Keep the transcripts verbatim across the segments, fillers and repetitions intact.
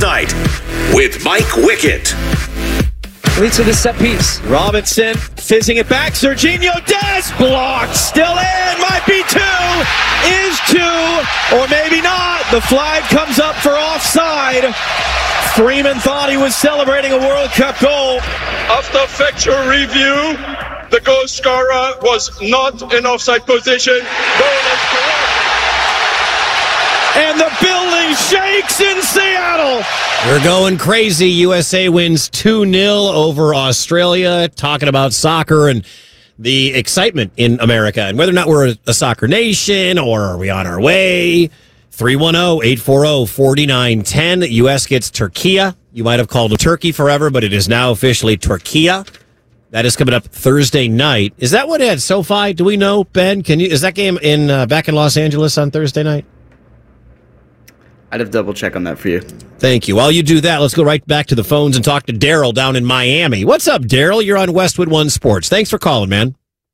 Night with Mike Wickett. Leads to the set piece. Robinson fizzing it back. Serginho Dest blocked. Still in. Might be two. Is two. Or maybe not. The flag comes up for offside. Freeman thought he was celebrating a World Cup goal. After factual review, the goal scorer was not in offside position. Goal is correct. And the building shakes in Seattle. We're going crazy. U S A wins two nil over Australia. Talking about soccer and the excitement in America and whether or not we're a soccer nation or are we on our way. three one zero, eight four zero, four nine one zero. U S gets Turkey. You might have called it Turkey forever, but it is now officially Turkey. That is coming up Thursday night. Is that what it had SoFi? Do we know, Ben? Can you? Is that game in uh, back in Los Angeles on Thursday night? I'd have double check on that for you. Thank you. While you do that, let's go right back to the phones and talk to Daryl down in Miami. What's up, Daryl? You're on Westwood One Sports. Thanks for calling, man.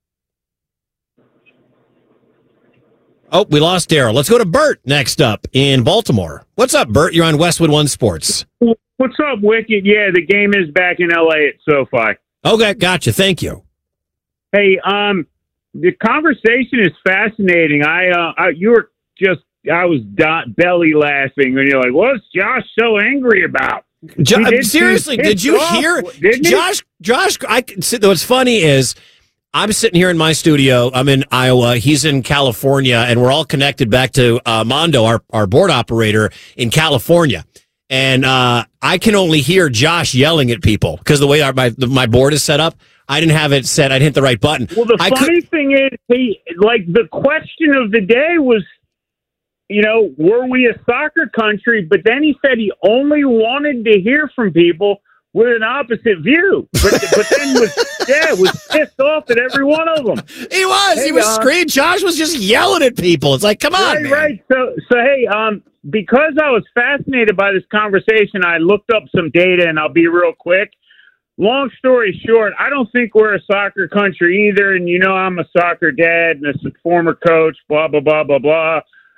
Oh, we lost Daryl. Let's go to Bert next up in Baltimore. What's up, Bert? You're on Westwood One Sports. What's up, Wicked? Yeah, the game is back in L A at SoFi. Okay, gotcha. Thank you. Hey, um, the conversation is fascinating. I, uh, I you were just, I was dot belly laughing when you're like, "What's Josh so angry about?" Jo- seriously, did you off, hear Josh? He? Josh, I. What's funny is, I'm sitting here in my studio. I'm in Iowa. He's in California, and we're all connected back to uh, Mondo, our, our board operator in California. And uh, I can only hear Josh yelling at people because the way our, my my board is set up, I didn't have it set. I didn't hit the right button. Well, the I funny could, thing is, he like the question of the day was, you know, were we a soccer country? But then he said he only wanted to hear from people with an opposite view, but but then was yeah was pissed off at every one of them. He was. Hey, he was uh, screaming. Josh was just yelling at people. It's like, come on, right, man. right. So so hey, um, because I was fascinated by this conversation, I looked up some data, and I'll be real quick. Long story short, I don't think we're a soccer country either, and you know I'm a soccer dad and a former coach. Blah blah blah blah blah.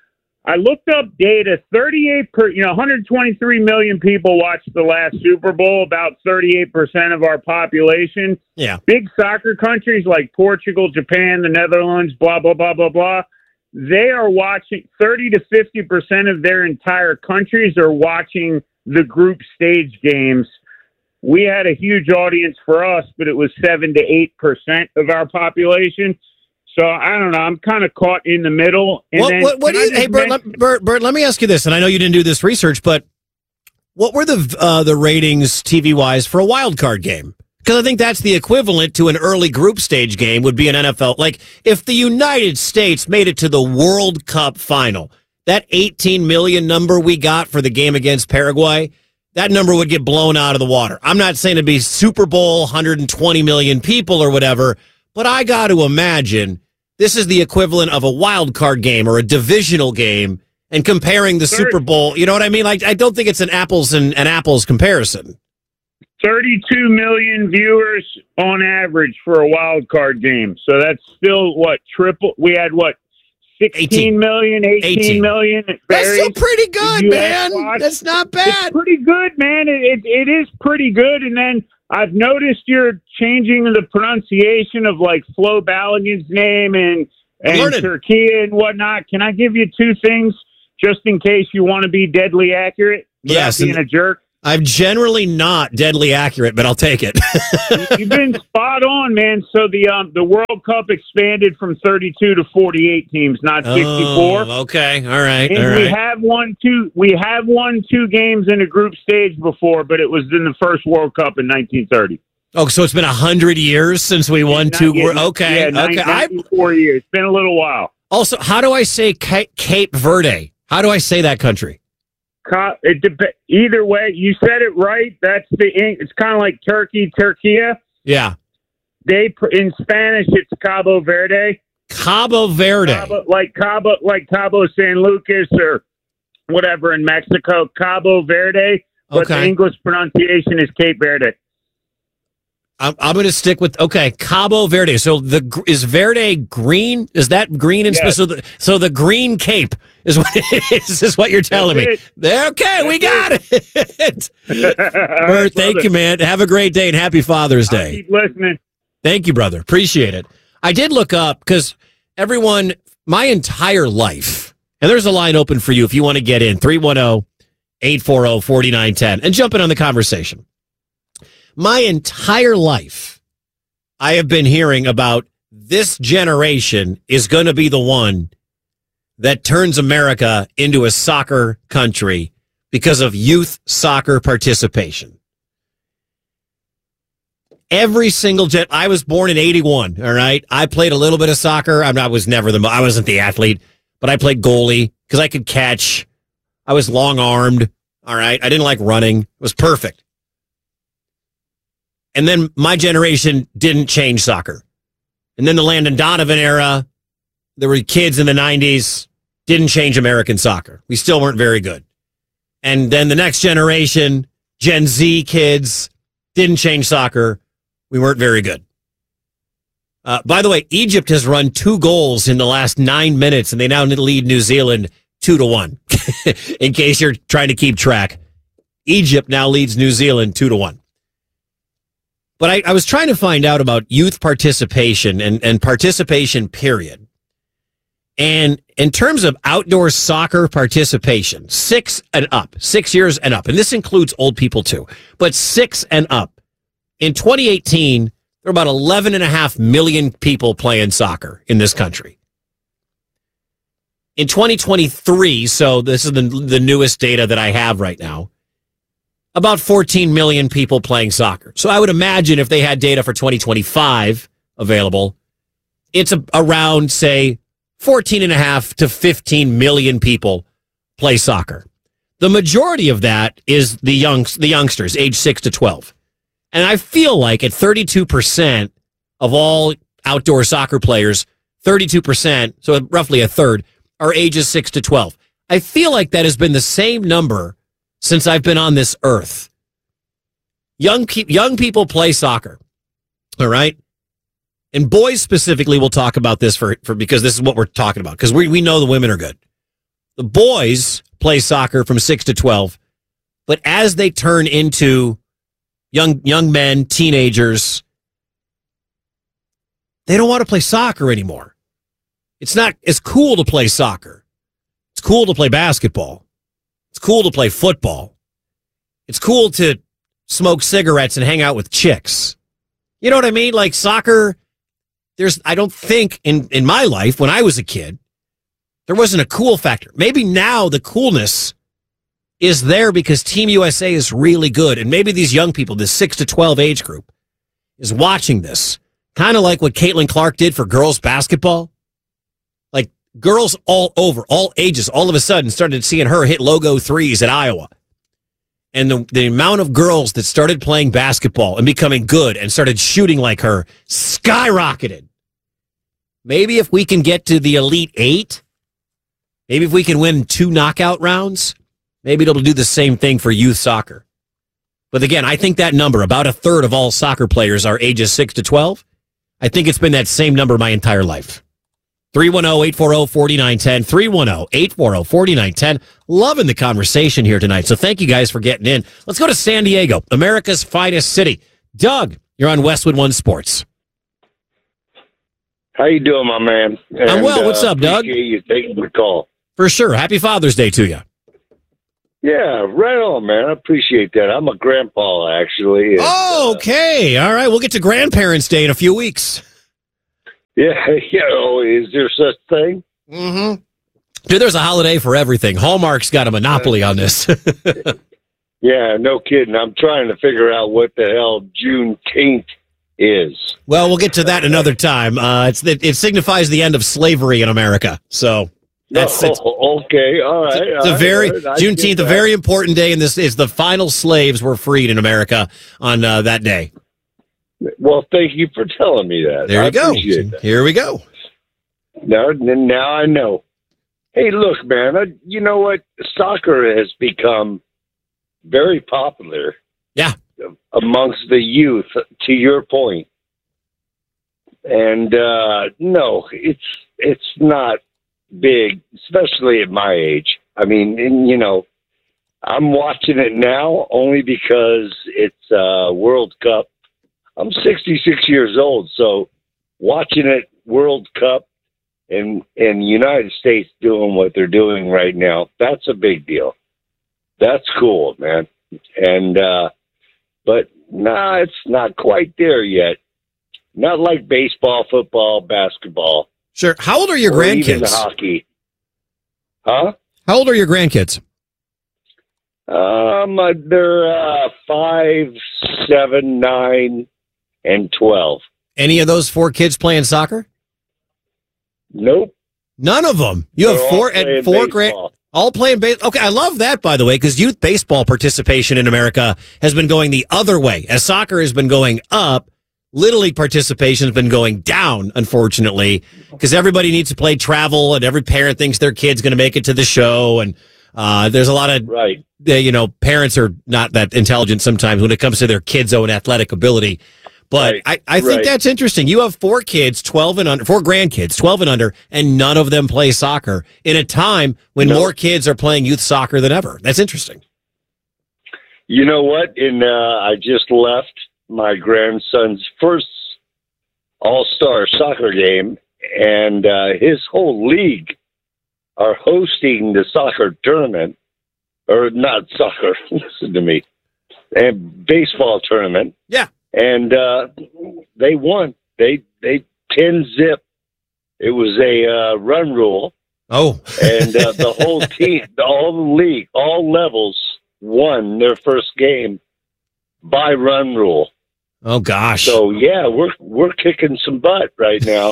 I looked up data. thirty-eight per, you know, one hundred twenty-three million people watched the last Super Bowl. About thirty-eight percent of our population. Yeah. Big soccer countries like Portugal, Japan, the Netherlands, blah blah blah blah blah. They are watching. thirty to fifty percent of their entire countries are watching the group stage games. We had a huge audience for us, but it was seven to eight percent of our population. So I don't know. I'm kind of caught in the middle. And what, then, what, what do you? Hey, Bert, mention, let, Bert, Bert, let me ask you this. And I know you didn't do this research, but what were the uh, the ratings T V wise for a wild card game? Because I think that's the equivalent to an early group stage game would be an N F L. Like if the United States made it to the World Cup final, that eighteen million number we got for the game against Paraguay, that number would get blown out of the water. I'm not saying it'd be Super Bowl, one hundred twenty million people or whatever, but I got to imagine this is the equivalent of a wild card game or a divisional game and comparing the Super Bowl. You know what I mean? Like, I don't think it's an apples and an apples comparison. thirty-two million viewers on average for a wild card game. So that's still what triple. We had what? sixteen million, eighteen, eighteen million. That's still pretty good, man. Watch. That's not bad. It's pretty good, man. It, it it is pretty good. And then I've noticed you're changing the pronunciation of like Flo Balogun's name and and Turkey and whatnot. Can I give you two things just in case you want to be deadly accurate? Yes, being a jerk. I'm generally not deadly accurate, but I'll take it. You've been spot on, man. So the um the World Cup expanded from thirty-two to forty-eight teams, not sixty-four. Oh, okay, all right, and all right. we have won two. We have won two games in a group stage before, but it was in the first World Cup in nineteen thirty. Oh, so it's been a hundred years since we won two. Yet, okay, yeah, okay. ninety-four years. It's been a little while. Also, how do I say Cape Verde? How do I say that country? It dep- either way, you said it right. That's the. It's kind of like Turkey, Turquia. Yeah. They in Spanish, it's Cabo Verde. Cabo Verde, Cabo, like Cabo, like Cabo San Lucas or whatever in Mexico. Cabo Verde, but okay. the English pronunciation is Cape Verde. I'm, I'm going to stick with, okay, Cabo Verde. So the is Verde green? Is that green? And Yes. so, the, so the green cape is what it is, is what you're telling That's me. it. There, okay, we got it. Bert, thank you, man. Have a great day and happy Father's I'll Day. keep listening. Thank you, brother. Appreciate it. I did look up because everyone, my entire life, and there's a line open for you if you want to get in, three one zero, eight four zero, four nine one zero, and jump in on the conversation. My entire life, I have been hearing about this generation is going to be the one that turns America into a soccer country because of youth soccer participation. Every single jet. I was born in eighty-one. All right. I played a little bit of soccer. I'm not, I was never the, I wasn't the athlete, but I played goalie because I could catch. I was long armed. All right. I didn't like running. It was perfect. And then my generation didn't change soccer. And then the Landon Donovan era, there were kids in the nineties, didn't change American soccer. We still weren't very good. And then the next generation, Gen Z kids, didn't change soccer. We weren't very good. Uh, by the way, Egypt has run two goals in the last nine minutes, and they now lead New Zealand two to one. In case you're trying to keep track, Egypt now leads New Zealand two to one. But I, I was trying to find out about youth participation and, and participation, period. And in terms of outdoor soccer participation, six and up, six years and up, and this includes old people too, but six and up. In twenty eighteen, there were about eleven and a half million people playing soccer in this country. In twenty twenty-three, so this is the, the newest data that I have right now, about fourteen million people playing soccer. So I would imagine if they had data for twenty twenty-five available, it's a, around, say, fourteen and a half to fifteen million people play soccer. The majority of that is the young, the youngsters, age six to twelve. And I feel like at thirty-two percent of all outdoor soccer players, thirty-two percent, so roughly a third, are ages six to twelve. I feel like that has been the same number since I've been on this earth. Young, pe- young people play soccer, all right? And boys specifically, we'll talk about this for, for because this is what we're talking about, because we, we know the women are good. The boys play soccer from six to twelve, but as they turn into young young men, teenagers, they don't want to play soccer anymore. It's not as cool to play soccer. It's cool to play basketball. It's cool to play football. It's cool to smoke cigarettes and hang out with chicks. You know what I mean? Like soccer, there's, I don't think in, in my life, when I was a kid, there wasn't a cool factor. Maybe now the coolness is there because Team U S A is really good. And maybe these young people, this six to twelve age group, is watching this. Kind of like what Caitlin Clark did for girls basketball. Like girls all over, all ages, all of a sudden started seeing her hit logo threes at Iowa. And the, the amount of girls that started playing basketball and becoming good and started shooting like her skyrocketed. Maybe if we can get to the Elite Eight, maybe if we can win two knockout rounds, maybe it'll do the same thing for youth soccer. But again, I think that number, about a third of all soccer players are ages six to twelve. I think it's been that same number my entire life. three one zero, eight four zero, four nine one zero, three one zero, eight four zero, four nine one zero. Loving the conversation here tonight. So thank you guys for getting in. Let's go to San Diego, America's finest city. Doug, you're on Westwood One Sports. How you doing, my man? And, I'm well. What's uh, up, Doug? Appreciate you taking the call. For sure. Happy Father's Day to you. Yeah, right on, man. I appreciate that. I'm a grandpa, actually. And, Oh, okay. All right. We'll get to Grandparents' Day in a few weeks. Yeah, you know, is there such thing? Mm-hmm. Dude, there's a holiday for everything. Hallmark's got a monopoly on this. Yeah, no kidding. I'm trying to figure out what the hell Juneteenth is. Well, we'll get to that another time. Uh, it's it, it signifies the end of slavery in America. So that's it's, oh, okay. All right. it's all a right, very all right. Juneteenth, a very important day, and this is the final slaves were freed in America on uh, that day. Well, thank you for telling me that. There I you go. appreciate that. Here we go. Now, now I know. Hey, look, man. I, you know what? Soccer has become very popular. Yeah. amongst the youth, to your point. And uh, no, it's it's not big, especially at my age. I mean, and, you know, I'm watching it now only because it's uh, World Cup. I'm sixty-six years old, so watching it World Cup and and United States doing what they're doing right now, that's a big deal. That's cool, man. And uh, but nah, it's not quite there yet. Not like baseball, football, basketball. Sure. How old are your or grandkids? Even hockey. Huh? How old are your grandkids? Um, uh, they're uh, five, seven, nine, and twelve. Any of those four kids playing soccer? Nope. None of them. You They're have four all and four grand. baseball. All playing baseball. Okay, I love that, by the way, because youth baseball participation in America has been going the other way. As soccer has been going up, Little League participation has been going down, unfortunately, because everybody needs to play travel, and every parent thinks their kid's going to make it to the show, and uh, there's a lot of, Right. uh, you know, parents are not that intelligent sometimes when it comes to their kids' own athletic ability. But Right. I, I think Right. that's interesting. You have four kids, twelve and under, four grandkids, twelve and under, and none of them play soccer in a time when No. more kids are playing youth soccer than ever. That's interesting. You know what? In uh, I just left my grandson's first all-star soccer game, and uh, his whole league are hosting the soccer tournament, or not soccer, listen to me, and baseball tournament. Yeah. And uh, they won. They they ten zip. It was a uh, run rule, Oh, and uh, the whole team, all the league, all levels won their first game by run rule. oh gosh. So yeah, we're we're kicking some butt right now.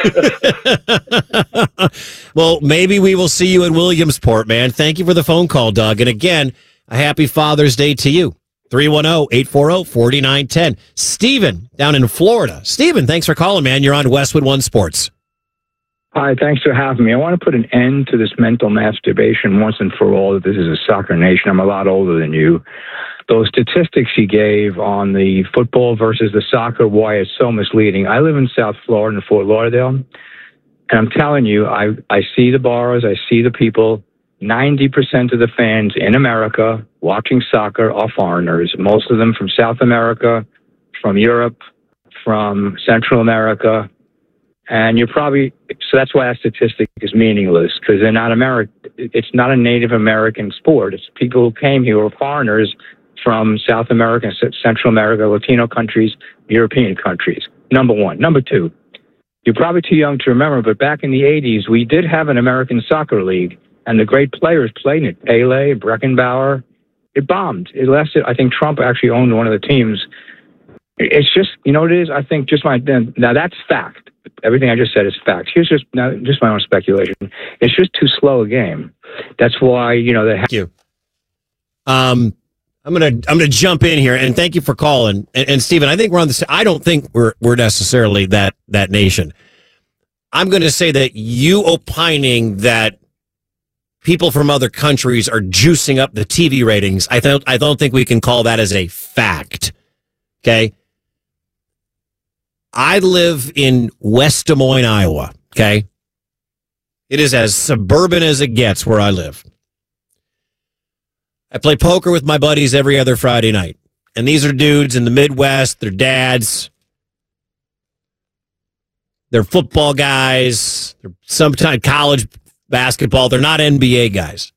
Well, maybe we will see you in Williamsport, man. Thank you for the phone call, Doug. And again, a happy Father's Day to you. three one zero, eight four zero, four nine one zero. Steven, down in Florida. Steven, thanks for calling, man. You're on Westwood One Sports. Hi, thanks for having me. I want to put an end to this mental masturbation once and for all that this is a soccer nation. I'm a lot older than you. Those statistics you gave on the football versus the soccer, why it's so misleading. I live in South Florida, in Fort Lauderdale, and I'm telling you, I, I see the bars, I see the people. ninety percent of the fans in America watching soccer are foreigners, most of them from South America, from Europe, from Central America. And you're probably, so that's why that statistic is meaningless, because they're not American. It's not a Native American sport. It's people who came here who are foreigners from South America, Central America, Latino countries, European countries. Number one. Number two, you're probably too young to remember, but back in the eighties, we did have an American soccer league, and the great players played in it. Pele, Beckenbauer. It bombed. It lasted. I think Trump actually owned one of the teams. It's just, you know what it is? I think just my, now that's fact. Everything I just said is fact. Here's just now, just my own speculation. It's just too slow a game. That's why, you know, they have. Thank you. Um, I'm gonna I'm gonna jump in here and thank you for calling. And, and Stephen, I think we're on the. I don't think we're we're necessarily that that nation. I'm going to say that you opining that people from other countries are juicing up the T V ratings. I don't I don't think we can call that as a fact. Okay. I live in West Des Moines, Iowa. Okay. It is as suburban as it gets where I live. I play poker with my buddies every other Friday night. And these are dudes in the Midwest. They're dads. They're football guys. They're sometimes college basketball. They're not N B A guys.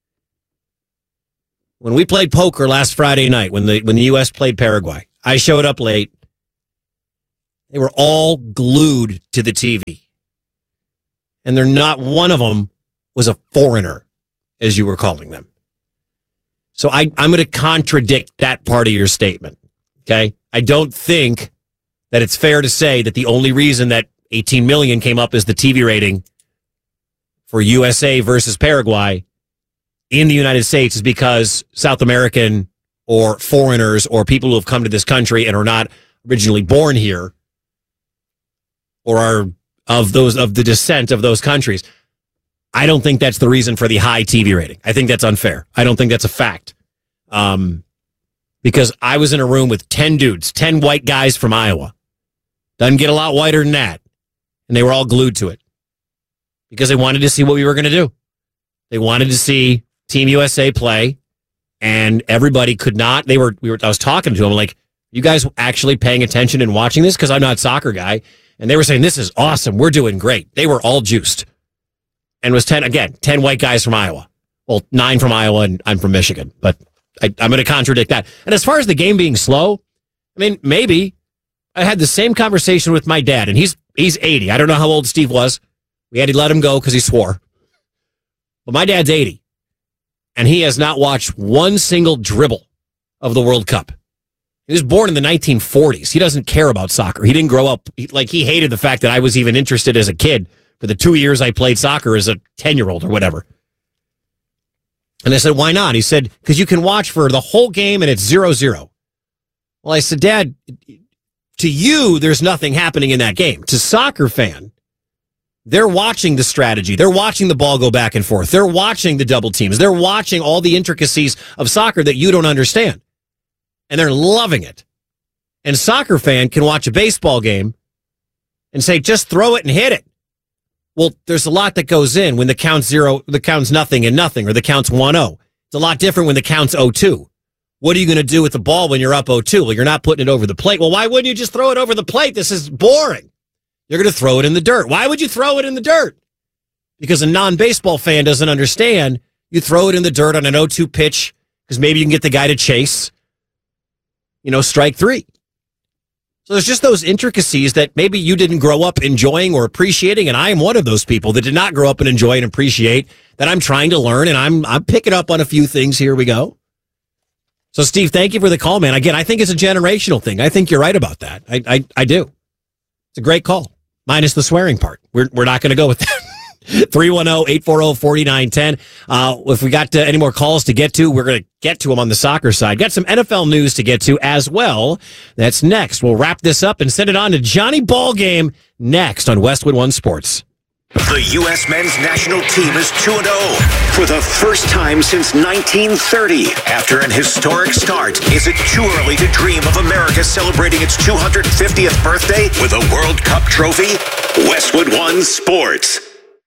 When we played poker last Friday night, when the when the U S played Paraguay, I showed up late. They were all glued to the T V. And they're not one of them was a foreigner, as you were calling them. So I, I'm going to contradict that part of your statement. Okay? I don't think that it's fair to say that the only reason that eighteen million came up as the T V rating for U S A versus Paraguay in the United States is because South American or foreigners or people who have come to this country and are not originally born here or are of those of the descent of those countries. I don't think that's the reason for the high T V rating. I think that's unfair. I don't think that's a fact. Um, because I was in a room with ten dudes, ten white guys from Iowa. Doesn't get a lot whiter than that. And they were all glued to it because they wanted to see what we were going to do. They wanted to see Team U S A play, and everybody could not. They were, we were, I was talking to them like, you guys actually paying attention and watching this? Because I'm not a soccer guy. And they were saying, this is awesome. We're doing great. They were all juiced. And it was ten, again, ten white guys from Iowa. Well, nine from Iowa, and I'm from Michigan. But I, I'm going to contradict that. And as far as the game being slow, I mean, maybe. I had the same conversation with my dad, and he's he's eighty. I don't know how old Steve was. We had to let him go because he swore. But my dad's eighty, and he has not watched one single dribble of the World Cup. He was born in the nineteen forties. He doesn't care about soccer. He didn't grow up. He, like, he hated the fact that I was even interested as a kid for the two years I played soccer as a ten-year-old or whatever. And I said, why not? He said, because you can watch for the whole game, and it's zero zero. Well, I said, Dad, to you, there's nothing happening in that game. To soccer fan, they're watching the strategy. They're watching the ball go back and forth. They're watching the double teams. They're watching all the intricacies of soccer that you don't understand. And they're loving it. And soccer fan can watch a baseball game and say, just throw it and hit it. Well, there's a lot that goes in when the count's zero, the count's nothing and nothing, or the count's one oh. It's a lot different when the count's oh two. What are you going to do with the ball when you're up oh two? Well, you're not putting it over the plate. Well, why wouldn't you just throw it over the plate? This is boring. You're going to throw it in the dirt. Why would you throw it in the dirt? Because a non-baseball fan doesn't understand. You throw it in the dirt on an oh two pitch because maybe you can get the guy to chase, you know, strike three. So there's just those intricacies that maybe you didn't grow up enjoying or appreciating, and I am one of those people that did not grow up and enjoy and appreciate, that I'm trying to learn, and I'm I'm picking up on a few things. Here we go. So, Steve, thank you for the call, man. Again, I think it's a generational thing. I think you're right about that. I I, I do. It's a great call, minus the swearing part. We're we're not going to go with that. three one zero, eight four zero, four nine one zero. Uh, if we got uh, any more calls to get to, we're going to get to them on the soccer side. Got some N F L news to get to as well. That's next. We'll wrap this up and send it on to Johnny Ballgame next on Westwood One Sports. The U S men's national team is two and oh for the first time since nineteen thirty. After an historic start, is it too early to dream of America celebrating its two hundred fiftieth birthday with a World Cup trophy? Westwood One Sports.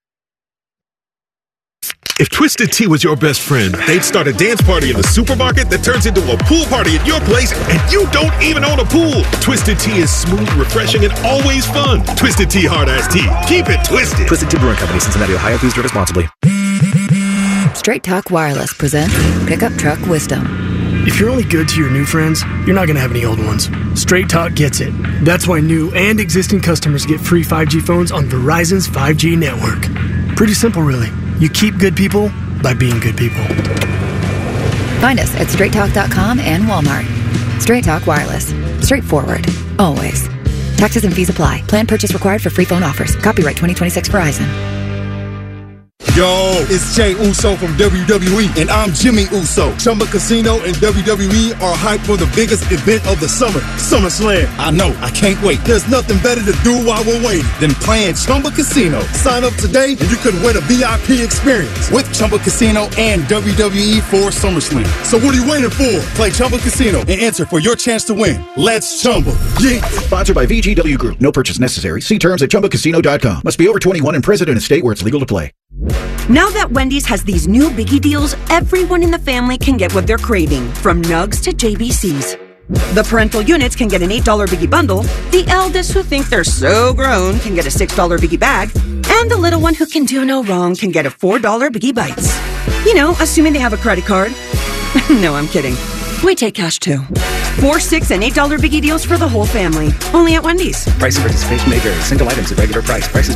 If Twisted Tea was your best friend, they'd start a dance party in the supermarket that turns into a pool party at your place, and you don't even own a pool. Twisted Tea is smooth, refreshing, and always fun. Twisted Tea Hard Iced Tea. Keep it twisted. Twisted Tea Brewing Company, Cincinnati, Ohio. Please drink responsibly. Straight Talk Wireless presents Pickup Truck Wisdom. If you're only good to your new friends, you're not going to have any old ones. Straight Talk gets it. That's why new and existing customers get free five G phones on Verizon's five G network. Pretty simple, really. You keep good people by being good people. Find us at straight talk dot com and Walmart. Straight Talk Wireless. Straightforward. Always. Taxes and fees apply. Plan purchase required for free phone offers. Copyright twenty twenty-six Verizon. Yo, it's Jay Uso from W W E, and I'm Jimmy Uso. Chumba Casino and W W E are hyped for the biggest event of the summer, SummerSlam. I know, I can't wait. There's nothing better to do while we're waiting than playing Chumba Casino. Sign up today, and you could win a V I P experience with Chumba Casino and W W E for SummerSlam. So what are you waiting for? Play Chumba Casino and enter for your chance to win. Let's Chumba. Yeah. Sponsored by V G W Group. No purchase necessary. See terms at chumba casino dot com. Must be over twenty-one and present in a state where it's legal to play. Now that Wendy's has these new biggie deals, everyone in the family can get what they're craving, from nugs to J B Cs. The parental units can get an eight dollar biggie bundle, the eldest who think they're so grown can get a six dollar biggie bag, and the little one who can do no wrong can get a four dollar biggie bites. You know, assuming they have a credit card. No, I'm kidding. We take cash too. Four, six, and eight dollar biggie deals for the whole family. Only at Wendy's. Price and participation may vary. Single items at regular price. Prices